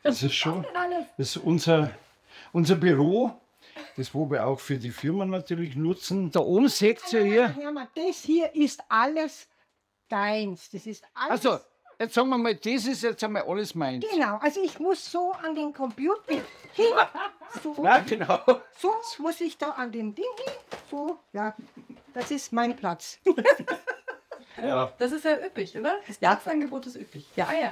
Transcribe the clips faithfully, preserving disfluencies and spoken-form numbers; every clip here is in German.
Das ist schon das ist unser, unser Büro, das wo wir auch für die Firma natürlich nutzen. Da oben seht ihr hier. Hermann, das hier ist alles deins. Das ist alles. Also, jetzt sagen wir mal, das ist jetzt einmal alles meins. Genau, also ich muss so an den Computer hin. So, Ja, genau. so muss ich da an dem Ding hin. So, ja, das ist mein Platz. Ja. Das ist ja üppig, oder? Das Platzangebot ist üppig. Ja. Ah, ja.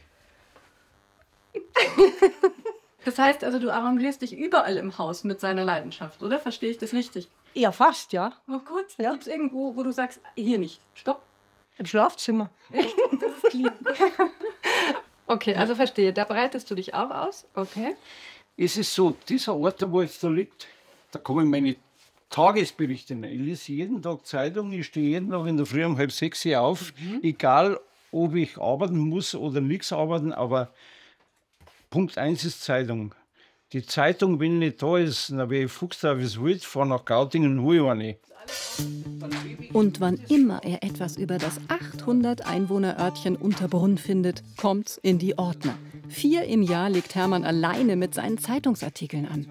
Das heißt also, du arrangierst dich überall im Haus mit seiner Leidenschaft, oder? Verstehe ich das richtig? Ja, fast, ja. Oh gut. Ja. Gibt es irgendwo, wo du sagst, hier nicht, stopp? Im Schlafzimmer. Echt? Das ist clean. Okay, also verstehe. Da breitest du dich auch aus. Okay. Es ist so, dieser Ort, wo jetzt da liegt, da kommen meine Tagesberichte rein. Ich lese jeden Tag Zeitung, ich stehe jeden Tag in der Früh um halb sechs Uhr auf, mhm. egal ob ich arbeiten muss oder nichts arbeiten, aber Punkt eins ist Zeitung. Die Zeitung, wenn nicht da ist, dann wäre ich Fuchs da, wie es will, fahre nach Gautingen und hole eine. Und wann immer er etwas über das achthundert Einwohner-Örtchen Unterbrunn findet, kommt's in die Ordner. Vier im Jahr legt Hermann alleine mit seinen Zeitungsartikeln an.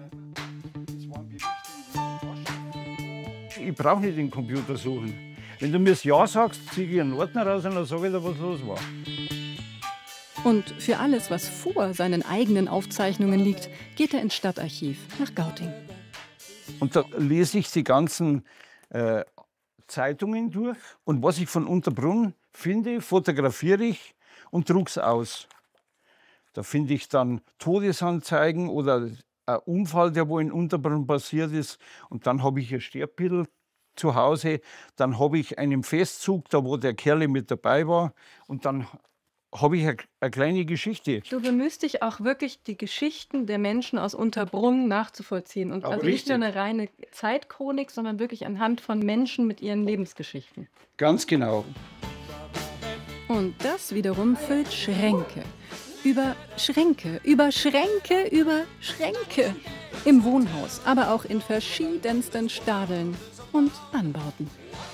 Ich brauche nicht den Computer suchen. Wenn du mir das Ja sagst, ziehe ich einen Ordner raus und dann sage ich dir, was los war. Und für alles, was vor seinen eigenen Aufzeichnungen liegt, geht er ins Stadtarchiv nach Gauting. Und da lese ich die ganzen äh, Zeitungen durch. Und was ich von Unterbrunn finde, fotografiere ich und drucke es aus. Da finde ich dann Todesanzeigen oder ein Unfall, der wo in Unterbrunn passiert ist. Und dann habe ich ein Sterbbild zu Hause. Dann habe ich einen Festzug, da wo der Kerl mit dabei war. Und dann habe ich eine, eine kleine Geschichte. Du bemühst dich auch wirklich, die Geschichten der Menschen aus Unterbrunn nachzuvollziehen. Und Aber also nicht richtig. nur eine reine Zeitchronik, sondern wirklich anhand von Menschen mit ihren Lebensgeschichten. Ganz genau. Und das wiederum füllt Schränke. Über Schränke, über Schränke, über Schränke. Im Wohnhaus, aber auch in verschiedensten Stadeln und Anbauten.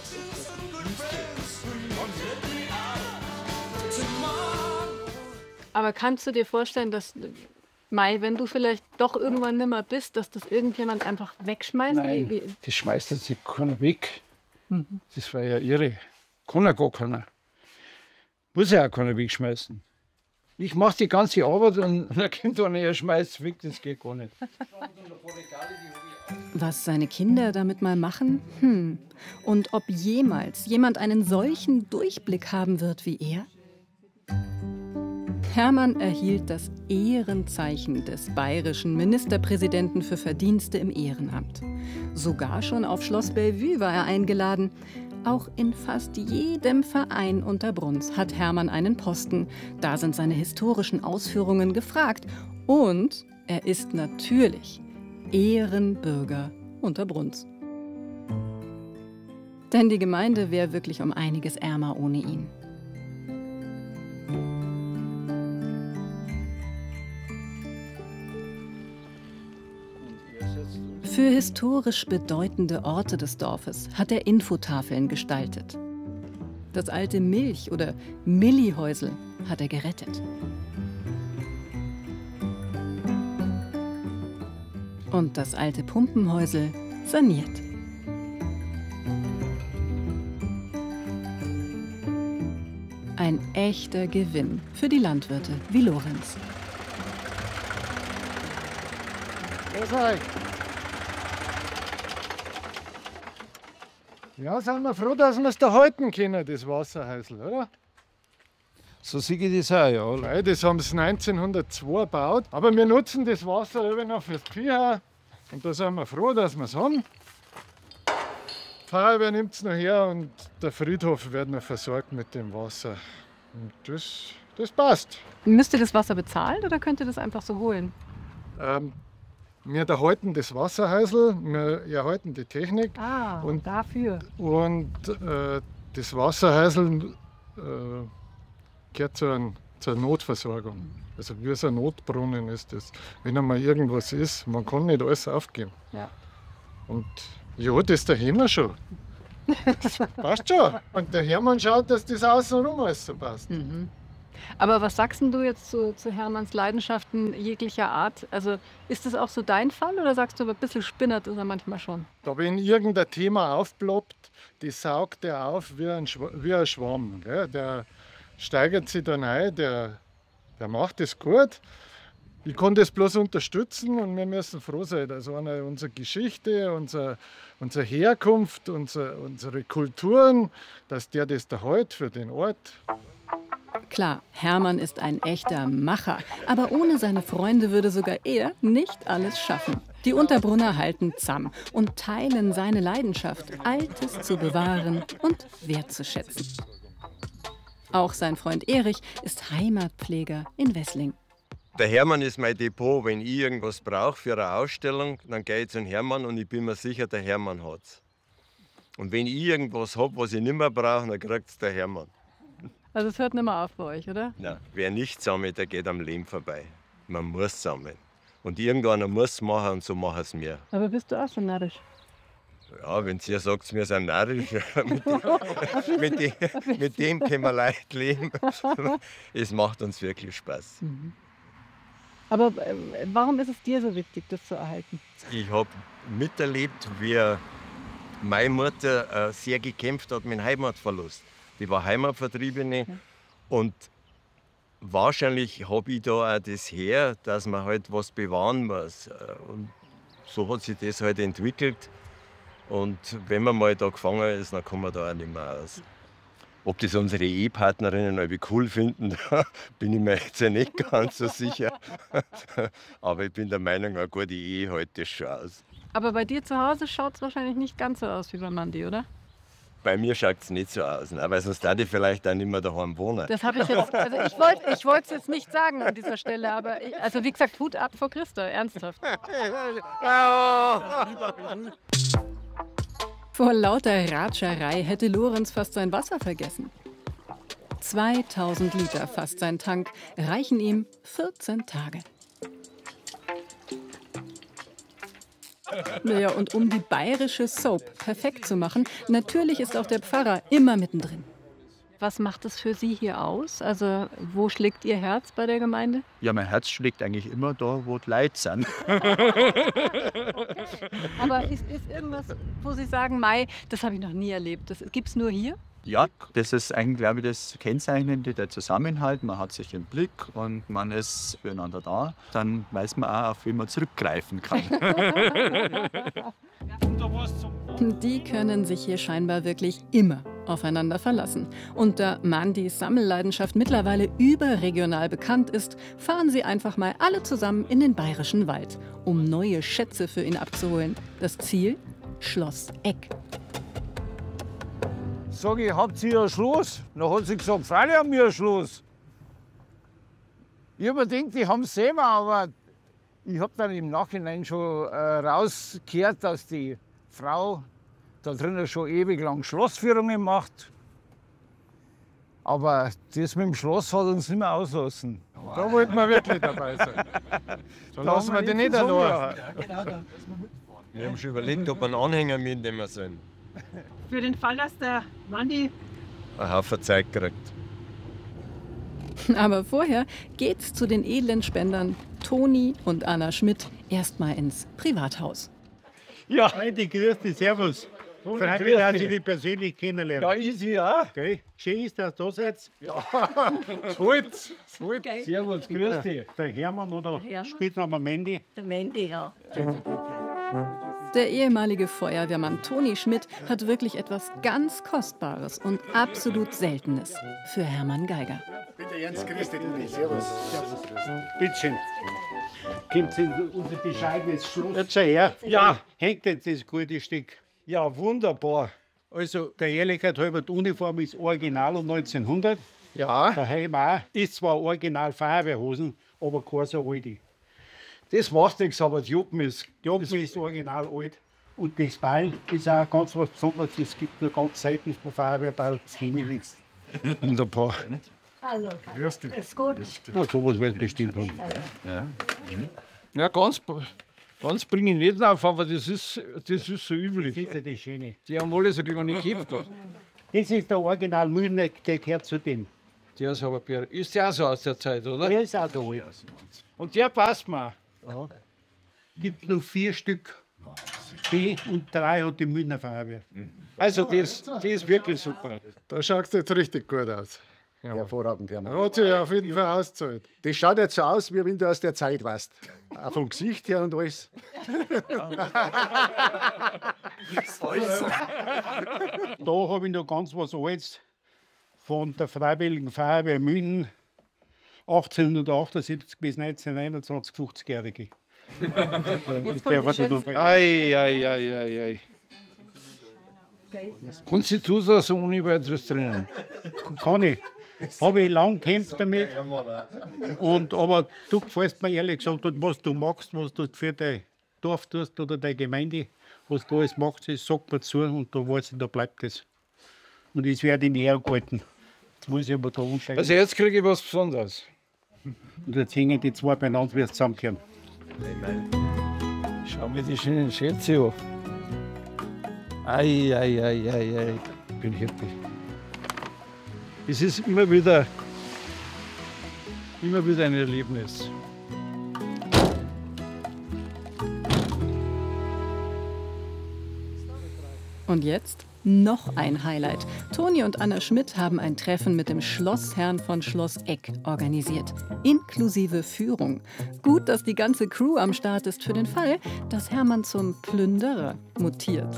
Aber kannst du dir vorstellen, dass, Mai, wenn du vielleicht doch irgendwann nimmer bist, dass das irgendjemand einfach wegschmeißt? Nein, Wie, wie? das schmeißt jetzt sich keiner weg. Mhm. Das war ja irre. Kann ja gar keiner. Muss ja auch keiner wegschmeißen. Ich mache die ganze Arbeit und dann kommt einer, er schmeißt es weg, das geht gar nicht. Was seine Kinder damit mal machen? Hm. Und ob jemals jemand einen solchen Durchblick haben wird wie er? Hermann erhielt das Ehrenzeichen des bayerischen Ministerpräsidenten für Verdienste im Ehrenamt. Sogar schon auf Schloss Bellevue war er eingeladen. Auch in fast jedem Verein Unterbrunns hat Hermann einen Posten. Da sind seine historischen Ausführungen gefragt. Und er ist natürlich Ehrenbürger Unterbrunns. Denn die Gemeinde wäre wirklich um einiges ärmer ohne ihn. Für historisch bedeutende Orte des Dorfes hat er Infotafeln gestaltet. Das alte Milch- oder Millihäusel hat er gerettet. Und das alte Pumpenhäusel saniert. Ein echter Gewinn für die Landwirte wie Lorenz. Ja, sind wir froh, dass wir es da halten können, das Wasserhäusl, oder? So sehe ich das auch, ja. Nein, das haben sie neunzehnhundertzwei gebaut. Aber wir nutzen das Wasser eben noch fürs Vieh. Und da sind wir froh, dass wir es haben. Die Feuerwehr nimmt es noch her und der Friedhof wird noch versorgt mit dem Wasser. Und das, das passt. Müsst ihr das Wasser bezahlen oder könnt ihr das einfach so holen? Ähm, wir erhalten das Wasserhäusl, wir erhalten die Technik. Ah, und dafür. Und äh, das Wasserhäusl äh, gehört zur, zur Notversorgung. Also wie so ein Notbrunnen ist das. Wenn einmal irgendwas ist, man kann nicht alles aufgeben. Ja. Und ja, das daheim wir schon. Das passt schon. Und der Hermann schaut, dass das außenrum alles so passt. Mhm. Aber was sagst denn du jetzt zu, zu Hermanns Leidenschaften jeglicher Art? Also ist das auch so dein Fall oder sagst du, ein bisschen spinnert ist er manchmal schon? Da, wenn irgendein Thema aufploppt, das saugt er auf wie ein, Schw wie ein Schwamm. Gell? Der steigert sich dann ein, der, der macht das gut. Ich kann das bloß unterstützen und wir müssen froh sein, dass eine, unsere Geschichte, unser, unsere Herkunft, unser, unsere Kulturen, dass der das da hält für den Ort. Klar, Hermann ist ein echter Macher, aber ohne seine Freunde würde sogar er nicht alles schaffen. Die Unterbrunner halten zusammen und teilen seine Leidenschaft, Altes zu bewahren und wertzuschätzen. Auch sein Freund Erich ist Heimatpfleger in Wessling. Der Hermann ist mein Depot. Wenn ich irgendwas brauche für eine Ausstellung, dann gehe ich zum Hermann und ich bin mir sicher, der Hermann hat es. Und wenn ich irgendwas habe, was ich nicht mehr brauche, dann kriegt es der Hermann. Also es hört nicht mehr auf bei euch, oder? Nein, wer nicht sammelt, der geht am Leben vorbei. Man muss sammeln. Und irgendeiner muss es machen und so machen es wir. Aber bist du auch so narrisch? Ja, wenn ihr sagt, wir sind narrisch, mit, dem, mit, dem, mit dem können wir leicht leben. Es macht uns wirklich Spaß. Mhm. Aber äh, warum ist es dir so wichtig, das zu erhalten? Ich habe miterlebt, wie meine Mutter äh, sehr gekämpft hat mit dem Heimatverlust. Die war Heimatvertriebene. Ja. Und wahrscheinlich habe ich da auch das her, dass man halt was bewahren muss. Und so hat sich das halt entwickelt. Und wenn man mal da gefangen ist, dann kommen wir da auch nicht mehr aus. Ob das unsere Ehepartnerinnen irgendwie cool finden, da bin ich mir jetzt ja nicht ganz so sicher. Aber ich bin der Meinung, eine gute Ehe hält das schon aus. Aber bei dir zu Hause schaut es wahrscheinlich nicht ganz so aus wie bei Mandy, oder? Bei mir schaut es nicht so aus, ne? Weil sonst darf ich vielleicht auch nicht mehr daheim wohnen. Das habe ich jetzt, also ich wollte ich es jetzt nicht sagen an dieser Stelle, aber ich, also wie gesagt, Hut ab vor Christa, ernsthaft. Vor lauter Ratscherei hätte Lorenz fast sein Wasser vergessen. zweitausend Liter fast sein Tank, reichen ihm vierzehn Tage. Naja, und um die bayerische Soap perfekt zu machen, natürlich ist auch der Pfarrer immer mittendrin. Was macht es für Sie hier aus? Also wo schlägt Ihr Herz bei der Gemeinde? Ja, mein Herz schlägt eigentlich immer da, wo die Leute sind. Aber ist, ist irgendwas, wo Sie sagen, Mai, das habe ich noch nie erlebt, das gibt es nur hier? Ja, das ist eigentlich, glaube ich, das Kennzeichnende, der Zusammenhalt. Man hat sich im Blick und man ist füreinander da. Dann weiß man auch, auf wen man zurückgreifen kann. Die können sich hier scheinbar wirklich immer aufeinander verlassen. Und da Mandys Sammelleidenschaft mittlerweile überregional bekannt ist, fahren sie einfach mal alle zusammen in den Bayerischen Wald, um neue Schätze für ihn abzuholen. Das Ziel? Schloss Eck. Sag ich, habt ihr ein Schloss? Dann hat sie gesagt, freilich haben wir ein Schloss. Ich habe mir gedacht, die haben es selber, aber ich habe dann im Nachhinein schon äh, rausgehört, dass die Frau da drinnen schon ewig lang Schlossführungen macht. Aber das mit dem Schloss hat uns nicht mehr auslassen. Da wollten wir wirklich dabei sein. Da lassen wir die nicht allein. Wir haben schon überlegt, ob wir einen Anhänger mitnehmen sollen. Für den Fall, dass der Mandy Ein Haufen Zeit kriegt. Aber vorher geht's zu den edlen Spendern Toni und Anna Schmidt erstmal ins Privathaus. Ja. Heidi, grüß dich, servus. Freut mich, dass ich dich persönlich kennenlernen. Ja, ich sie auch. Okay. Schön ist, dass du da seid. Ja, gut. Gut. Servus, grüß dich. Der Hermann oder Hermann. Spitzname Mandy. der Mandy, ja. Der ehemalige Feuerwehrmann Toni Schmidt hat wirklich etwas ganz Kostbares und absolut Seltenes für Hermann Geiger. Bitte, Jens, grüß dich. Servus. Servus. Bittchen. Kommt in unser bescheidenes Schloss. Jetzt schau her. Ja. Hängt jetzt das gute Stück. Ja, wunderbar. Also, der Ehrlichkeit halber, die Uniform ist original um neunzehnhundert. Ja, Der Helm auch. Ist zwar original Feuerwehrhosen, aber keine so alte. das macht nichts, aber die Juppen ist. Die Oben ist original alt. Und das Beil ist auch ganz was Besonderes. Es gibt nur ganz selten vom Feuerwehrbeil das Hängelis. Wunderbar. Also, Grüß dich. ist gut. Na, sowas wird bestimmt haben. Ja, ganz, ganz bringe ich nicht auf, aber das ist, das ist so Das üblich. ist ja das Schöne. Die haben alles ein nicht gekippt. Das ist der Original Mühleneck, der gehört zu dem. Der ist aber Bier. Ist der auch so aus der Zeit, oder? Der ist auch da, ja. Und der passt mir. Ja. Gibt noch vier Stück. B und drei hat die Münchner Feuerwehr. Also, das, das ist wirklich super. Da schaut es jetzt richtig gut aus. Hervorragend, Hermann. Hat sich auf jeden Fall ausgezahlt. Das schaut jetzt so aus, wie wenn du aus der Zeit warst. Auch vom Gesicht her und alles. Da habe ich noch ganz was Altes von der Freiwilligen Feuerwehr München, achtzehnhundertachtundsiebzig bis neunzehnhunderteinundzwanzig, fünfzigjährige. Ei, ei, ei, ei, ei. Kannst du tun, so ohne weiteres drinnen? Kann ich. Habe ich lang gekämpft damit. Und, aber du gefällst mir ehrlich gesagt, und was du machst, was du für dein Dorf tust oder deine Gemeinde, was du alles machst, das sagt mir zu und da weiß ich, da bleibt es. Und das werde ich nicht hergehalten. Jetzt muss ich aber da umsteigen. Also jetzt kriege ich was Besonderes. Und jetzt hängen die zwei beieinander, wie es zusammenkehren. Schau mir die schönen Schätze an. Ei, ei, ei, ei, ei. Ich bin happy. Es ist immer wieder, immer wieder ein Erlebnis. Und jetzt noch ein Highlight. Toni und Anna Schmidt haben ein Treffen mit dem Schlossherrn von Schloss Eck organisiert. Inklusive Führung. Gut, dass die ganze Crew am Start ist für den Fall, dass Hermann zum Plünderer mutiert.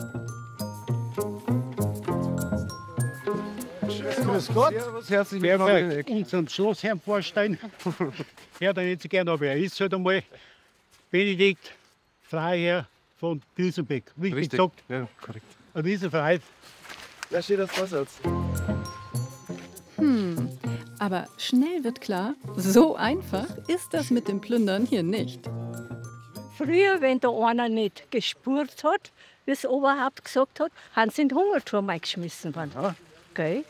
Grüß Gott. Herzlich willkommen. Wer unseren Schlossherrn vorstellen, hört er nicht so gerne, aber er ist halt einmal Benedikt Freiherr von Düsenbeck. Richtig, Richtig. gesagt? Ja, korrekt. Ein Riesenverein. Da steht das Vorsatz. Hm, aber schnell wird klar, so einfach ist das mit dem Plündern hier nicht. Früher, wenn da einer nicht gespurt hat, wie das Oberhaupt gesagt hat, haben sie in den Hungerturm eingeschmissen worden. Ja. Gell?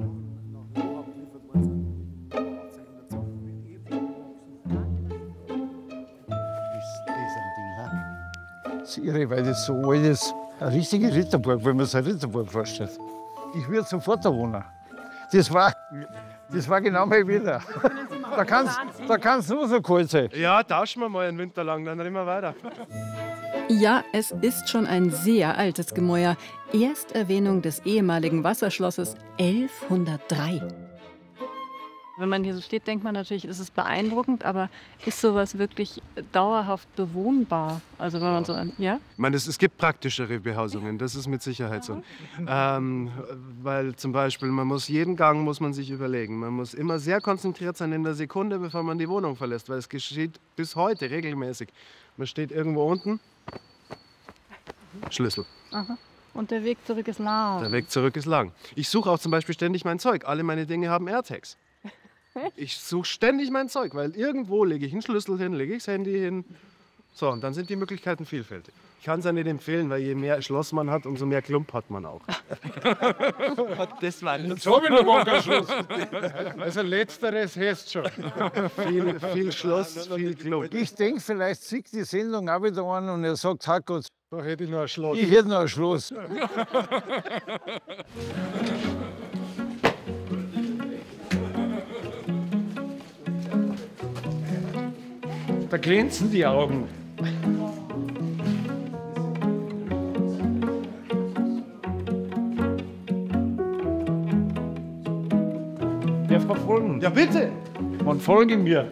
Das ist irre, weil das so alt ist. Eine richtige Ritterburg, wenn man sich eine Ritterburg vorstellt. Ich würde sofort da wohnen. Das war, das war genau mein Winter. Da kann es da kann's nur so kalt sein. Ja, tauschen wir mal einen Winter lang, dann reden wir weiter. Ja, es ist schon ein sehr altes Gemäuer. Ersterwähnung des ehemaligen Wasserschlosses elfhundertdrei. Wenn man hier so steht, denkt man natürlich, ist es beeindruckend, aber ist sowas wirklich dauerhaft bewohnbar? Also wenn man so, ja? Ich meine, es, es gibt praktischere Behausungen, das ist mit Sicherheit so. Ähm, weil zum Beispiel, man muss jeden Gang muss man sich überlegen. Man muss immer sehr konzentriert sein in der Sekunde, bevor man die Wohnung verlässt, weil es geschieht bis heute regelmäßig. Man steht irgendwo unten, Schlüssel. Aha. Und der Weg zurück ist lang. Der Weg zurück ist lang. Ich suche auch zum Beispiel ständig mein Zeug. Alle meine Dinge haben AirTags. Ich suche ständig mein Zeug, weil irgendwo lege ich einen Schlüssel hin, lege ich das Handy hin. So, und dann sind die Möglichkeiten vielfältig. Ich kann es ja nicht empfehlen, weil je mehr Schloss man hat, umso mehr Klump hat man auch. Das war nicht. Jetzt habe ich noch keinen Schluss. Also letzteres hast du schon. Viel, viel Schloss, viel Klump. Ich denke, vielleicht sieht die Sendung auch wieder an und er sagt, Hackos, da hätte ich noch ein Schloss. Ich hätte noch ein Schloss. Da glänzen die Augen. Der verfolgen. Ja, bitte! Man folge mir.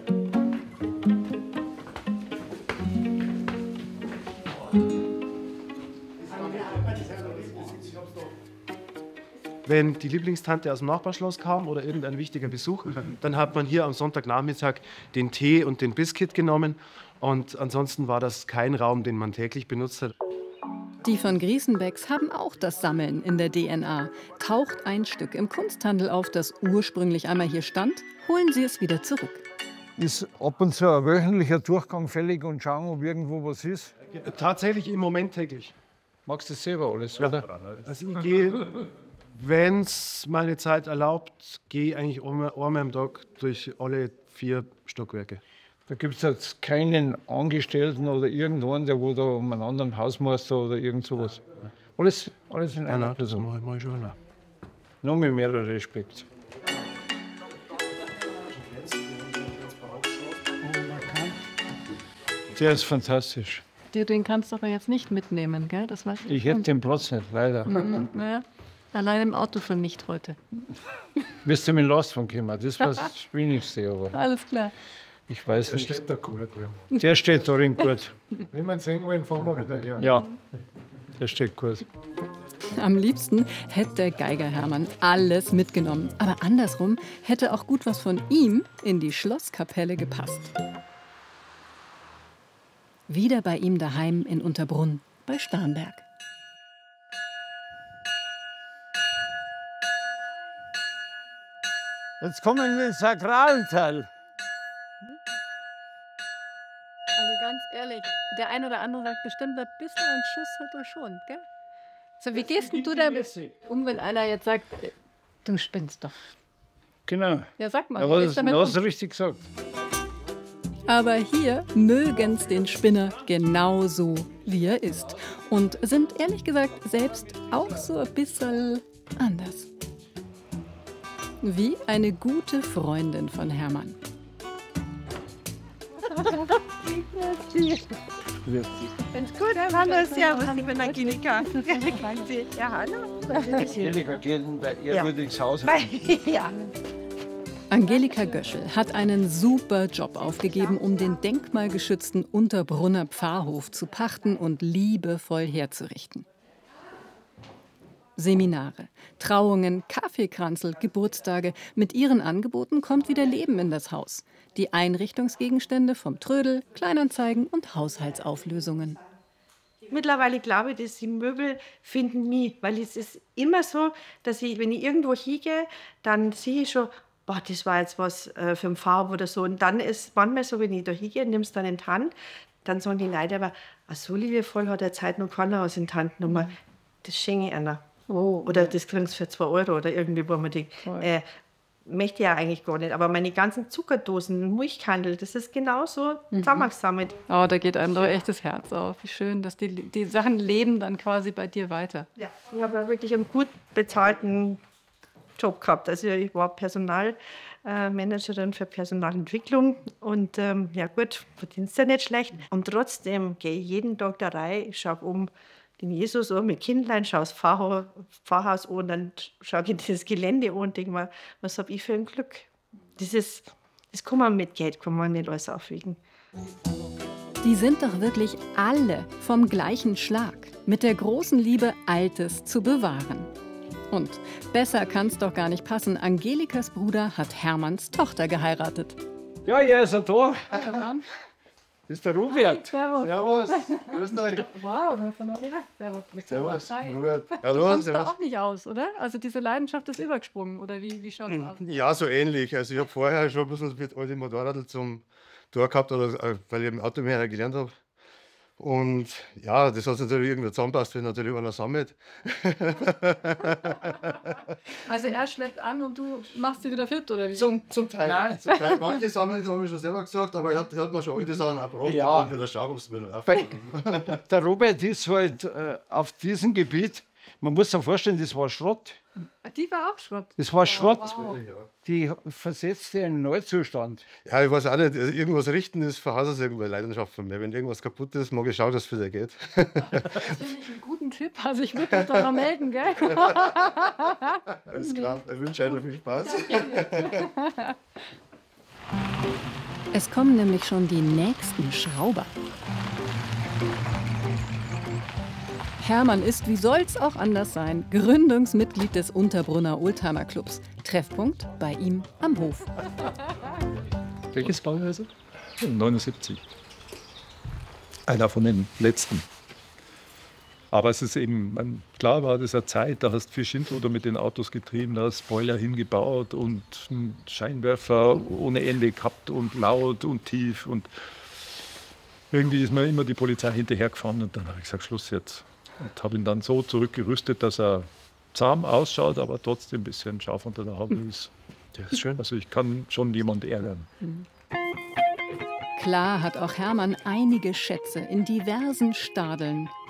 Wenn die Lieblingstante aus dem Nachbarschloss kam oder irgendein wichtiger Besuch, dann hat man hier am Sonntagnachmittag den Tee und den Biskuit genommen. Und ansonsten war das kein Raum, den man täglich benutzt hat. Die von Griesenbecks haben auch das Sammeln in der D N A. Taucht ein Stück im Kunsthandel auf, das ursprünglich einmal hier stand, holen sie es wieder zurück. Ist ab und zu ein wöchentlicher Durchgang fällig und schauen, ob irgendwo was ist? Tatsächlich im Moment täglich. Magst du das selber alles, oder? Also ich gehe, wenn es meine Zeit erlaubt, gehe eigentlich einmal am Tag durch alle vier Stockwerke. Da gibt es jetzt keinen Angestellten oder irgendwann, der wo da um einen anderen Hausmeister oder irgend sowas. Alles, alles in einer Person. Mach ich mal schon. Noch mit mehr Respekt. Der ist fantastisch. Den, den kannst du aber jetzt nicht mitnehmen, gell? Das weiß Ich hätte den Platz nicht, leider. Mhm. Naja, allein im Auto für nicht heute. Wirst du mit Last von kommen? Das war das Wenigste. Aber Alles klar. ich weiß Der nicht. steht da gut drin. Der steht darin gut. Wenn man sehen wollen, fahren wir wieder her. Ja, der steht gut. Am liebsten hätte der Geiger Hermann alles mitgenommen. Aber andersrum hätte auch gut was von ihm in die Schlosskapelle gepasst. Wieder bei ihm daheim in Unterbrunn bei Starnberg. Jetzt kommen wir in den sakralen Teil. Also ganz ehrlich, der ein oder andere sagt bestimmt, ein bisschen ein Schuss hat er schon, gell? So, wie gehst denn du damit um, wenn einer jetzt sagt, du spinnst doch? Genau. Ja, sag mal, Ja, wie was, gehst du damit du hast um? richtig gesagt. Aber hier mögen's den Spinner genauso, wie er ist. Und sind ehrlich gesagt selbst auch so ein bisschen anders. Wie eine gute Freundin von Hermann. Wenn's gut ist, hallo, servus, ich bin Angelika. Ja, hallo. Angelika geht bei ihr Ja. gut ins Haus. Ja. Angelika Göschel hat einen super Job aufgegeben, um den denkmalgeschützten Unterbrunner Pfarrhof zu pachten und liebevoll herzurichten. Seminare, Trauungen, Kaffeekranzel, Geburtstage. Mit ihren Angeboten kommt wieder Leben in das Haus. Die Einrichtungsgegenstände vom Trödel, Kleinanzeigen und Haushaltsauflösungen. Mittlerweile glaube ich, dass die Möbel finden mich, weil es ist immer so, dass ich, wenn ich irgendwo hingehe, dann sehe ich schon, boah, das war jetzt was äh, für ein Farb oder so. Und dann ist manchmal so, wenn ich da hingehe, nimm es dann in die Hand, dann sagen die Leute aber, ach, so liebevoll hat er Zeit noch keiner aus in die Hand genommen. Das schenke ich einer. Oh, Oder das kriegst du für zwei Euro oder irgendwie, wo man denkt, äh, möchte ich ja eigentlich gar nicht. Aber meine ganzen Zuckerdosen, Milchkandel, das ist genauso zusammengesammelt. Oh, da geht einem doch echt das Herz auf. Wie schön, dass die, die Sachen leben dann quasi bei dir weiter. Ja, ich habe ja wirklich einen gut bezahlten Job gehabt. Also ich war Personalmanagerin für Personalentwicklung und ähm, ja gut, verdienst ja nicht schlecht. Und trotzdem gehe ich jeden Tag da rein, schaue um den Jesus an mit Kindlein, schaue das Pfarrhaus, Pfarrhaus an, dann schaue ich das Gelände an und denke mir, was habe ich für ein Glück. Das, ist, das kann man mit Geld kann man nicht alles aufwiegen. Die sind doch wirklich alle vom gleichen Schlag, mit der großen Liebe, Altes zu bewahren. Und besser kann's doch gar nicht passen. Angelikas Bruder hat Hermanns Tochter geheiratet. Ja, er ist ja da. Ja, Das ist der Robert. Servus. Servus, grüß euch. Wow, das ist noch Servus. Servus. Hi. Robert. Du Hallo, kommst da servus. auch nicht aus, oder? Also diese Leidenschaft ist übergesprungen, oder wie, wie schaut es aus? Ja, so ähnlich. Also ich habe vorher schon ein bisschen mit alte Motorradl zum Tor gehabt, oder, äh, weil ich im Automechaniker gelernt habe. Und ja, das hat natürlich irgendwie zusammenpasst, wenn natürlich einer sammelt. Also er schleppt an und du machst sie wieder fit, oder wie? Zum, zum Teil. Nein. Zum Teil. Manche sammeln, das habe ich schon selber gesagt, aber er hat, er hat mir schon alte Sachen auch gebracht. Ja. Und wieder schauen, ob es wieder läuft. Weil der Robert ist halt äh, auf diesem Gebiet, man muss sich vorstellen, das war Schrott. Die war auch Schrott. Das war Schrott. Wow. Die versetzte in einen Neuzustand. Ja, ich weiß auch nicht, also irgendwas richten ist für Haus aus irgendeine Leidenschaft von mir. Wenn irgendwas kaputt ist, mag ich schauen, dass es wieder geht. Das finde ich einen guten Tipp. Also ich würde mich doch noch melden, gell? Alles klar, ich wünsche euch viel Spaß. Es kommen nämlich schon die nächsten Schrauber. Hermann ist, wie soll's auch anders sein, Gründungsmitglied des Unterbrunner Oldtimer Clubs. Treffpunkt bei ihm am Hof. Welches Baujahr ist er? neunundsiebzig. Einer von den letzten. Aber es ist eben, man, klar war das eine Zeit, da hast du viel Schindluder mit den Autos getrieben, da hast Spoiler hingebaut und einen Scheinwerfer ohne Ende gehabt und laut und tief. Und irgendwie ist mir immer die Polizei hinterhergefahren und dann habe ich gesagt, Schluss jetzt. Und habe ihn dann so zurückgerüstet, dass er zahm ausschaut, aber trotzdem ein bisschen scharf unter der Haube ist. Das ist schön. Also ich kann schon jemand ärgern. Klar hat auch Hermann einige Schätze in diversen Stadeln